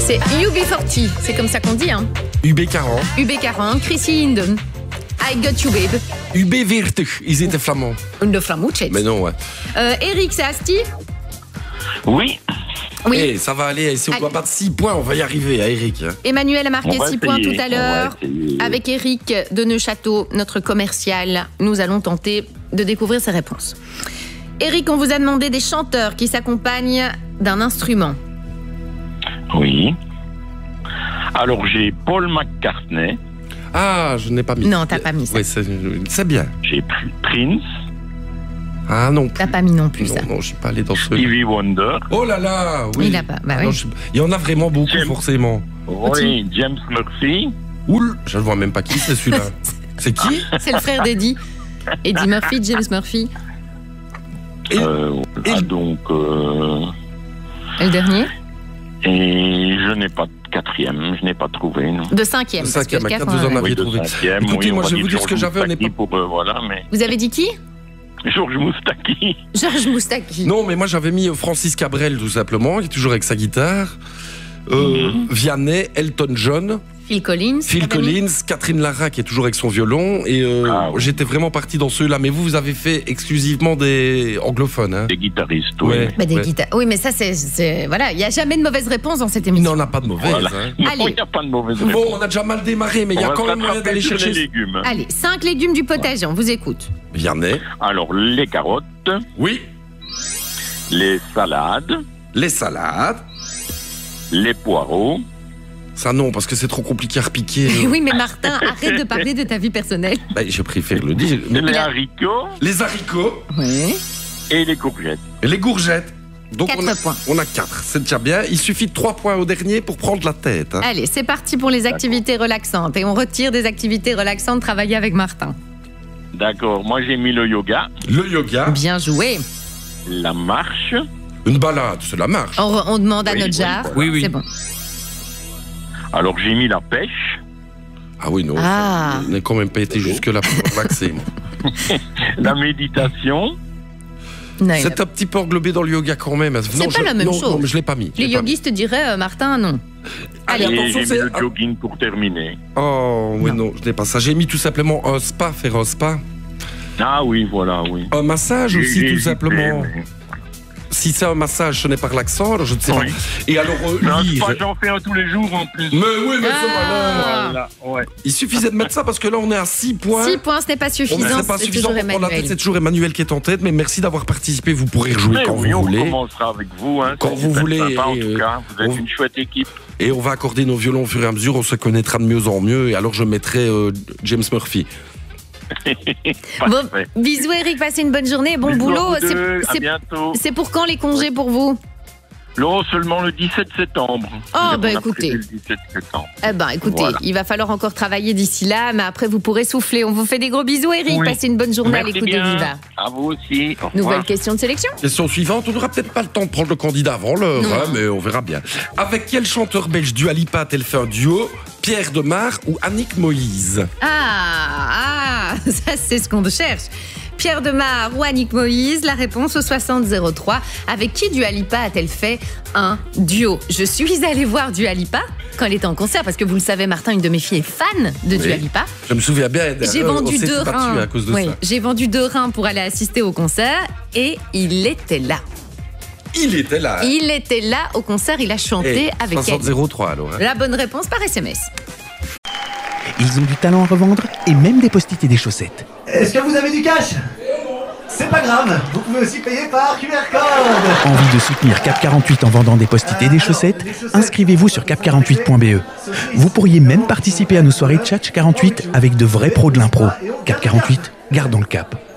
C'est UB40, c'est comme ça qu'on dit. Hein. UB40. UB40, Chrissy Hinden. I got you, babe. UB40, ils étaient flamands. De Flamouchet. Mais non, ouais. Eric, c'est Asti? Oui. Oui. Hey, ça va aller, si on doit battre 6 points, on va y arriver, à Eric. Emmanuel a marqué 6 points tout à l'heure. essayer. Avec Eric de Neuchâteau, notre commercial, nous allons tenter de découvrir ses réponses. Eric, on vous a demandé des chanteurs qui s'accompagnent d'un instrument. Oui. Alors, j'ai Paul McCartney. Ah, je n'ai pas mis. Non, t'as pas mis ça. Oui, c'est bien. J'ai Prince. Ah non plus. T'as pas mis non plus ça. Non, je suis pas allé dans ce... Stevie Wonder. Oh là là, oui. Il a pas, bah oui. Non, il y en a vraiment beaucoup, James. forcément. Oui, James Murphy. Oul, je ne vois même pas qui c'est celui-là. C'est qui? C'est le frère d'Eddie. Eddie Murphy, James Murphy. Et Donc, Et le dernier? et je n'ai pas de quatrième, je n'ai pas trouvé. Non. De cinquième. Le parce que cinquième, le à quatre, quatre, vous en on a- avez Oui, de trouvé. cinquième. Écoutez, Oui, moi, on je vais va vous dire dire ce que Georges j'avais, on n'est Moustaki pas... pour, voilà, mais Vous avez dit qui? Georges Moustaki. Georges Moustaki. Non, mais moi, j'avais mis Francis Cabrel, tout simplement, qui est toujours avec sa guitare. Vianney, Elton John, Phil Collins. Phil t'avais mis Collins, Catherine Lara, qui est toujours avec son violon. Et Ah oui. j'étais vraiment parti dans ceux-là. Mais vous avez fait exclusivement des anglophones, hein? Des guitaristes, oui. Ouais. Bah, des guitares. Oui, mais ça, c'est. Voilà, il n'y a jamais de mauvaise réponse dans cette Il émission. n'en a pas de mauvaise. Voilà. Hein. Non, Allez. il n'y a pas de mauvaise Bon, réponse. on a déjà mal démarré, mais il y a On quand va même se moyen d'aller rattraper sur les chercher... légumes. Allez, 5 légumes du potager, on vous écoute. Vianney, Alors, les carottes, oui. les salades, Les salades. les poireaux, Ça non, parce que c'est trop compliqué à repiquer. Oui, mais Martin, arrête de parler de ta vie personnelle. Bah, je préfère le dire. Mais les a- haricots les haricots Oui. et les courgettes. et les courgettes. Donc 4 points. on a 4, c'est déjà bien. Il suffit de 3 points au dernier pour prendre la tête. Hein. Allez, c'est parti pour les activités relaxantes. Et on retire des activités relaxantes travaillées avec Martin. D'accord, moi j'ai mis le yoga, Le yoga, Bien joué. la marche, une balade, c'est la marche. On demande à Oui, notre oui, jar. voilà. Oui, oui. C'est bon. alors j'ai mis la pêche, Ah oui, non, Ah. je n'ai quand même pas été jusque-là pour relaxer. moi. la méditation, Non, il C'est un petit peu englobé dans le yoga quand même. Non, pas la même chose. Non, mais je l'ai pas mis. Les yogistes diraient, Martin, non. Allez, Allez, et attention, j'ai c'est... mis le jogging pour terminer. Oh, oui, non, je n'ai pas ça. J'ai mis tout simplement un spa, faire un spa. Ah oui, voilà, oui. Un massage aussi, J'ai tout hésité, simplement. mais- Si c'est un massage, ce n'est pas relaxant, alors je ne sais Oui. pas. Et alors, Non, lire. c'est pas, j'en fais un tous les jours en plus. Mais oui, mais c'est Ah. malin. Voilà, ouais. Il suffisait de mettre ça parce que là, on est à 6 points. 6 points, ce n'est pas On suffisant. c'est pas C'est suffisant toujours pour prendre la tête, Emmanuel. c'est toujours Emmanuel qui est en tête, mais merci d'avoir participé, vous pourrez rejouer Mais quand oui, vous on voulez. commencera avec vous. Hein. Quand C'est vous super voulez, sympa, en et, tout cas, vous êtes on- une chouette équipe. Et on va accorder nos violons au fur et à mesure, on se connaîtra de mieux en mieux, et alors je mettrai James Murphy. Bon, Parfait. bisous Eric, passez une bonne journée. Bon Bisous à boulot. vous deux, à C'est- bientôt. C'est pour quand les congés pour vous? Non, seulement le 17 septembre. Oh, On bah, a écoutez. prévu Le 17 septembre. Eh ben, écoutez, Voilà. il va falloir encore travailler d'ici là, mais après vous pourrez souffler. On vous fait des gros bisous, Eric. Oui. Passez une bonne journée à Merci l'écoute de bien. Viva. À vous aussi. Au revoir. Nouvelle question de sélection. Question suivante, on n'aura peut-être pas le temps de prendre le candidat avant l'heure, Non. hein, mais on verra bien. Avec quel chanteur belge Dua Lipa a-t-elle fait un duo? Pierre Demar ou Annick Moïse? Ah, ça c'est ce qu'on cherche. Pierre Demar ou Annick Moïse, la réponse au 6003. Avec qui Dua Lipa a-t-elle fait un duo? Je suis allée voir Dua Lipa quand elle était en concert, parce que vous le savez, Martin, une de mes filles est fan de Dua Lipa. Je me souviens bien. J'ai vendu on s'est 2 battu reins. à cause de Oui, ça. j'ai vendu 2 reins pour aller assister au concert et il était là. Il était là. Il était là au concert, il a chanté Eh, avec elle. 60-03 alors. hein. La bonne réponse par SMS. Ils ont du talent à revendre et même des post-it et des chaussettes. Est-ce que vous avez du cash? C'est pas grave, vous pouvez aussi payer par QR code. Envie de soutenir Cap 48 en vendant des post-it et des chaussettes? Inscrivez-vous sur cap48.be. Vous pourriez même participer à nos soirées Tchatch 48 avec de vrais pros de l'impro. Cap 48, gardons le cap.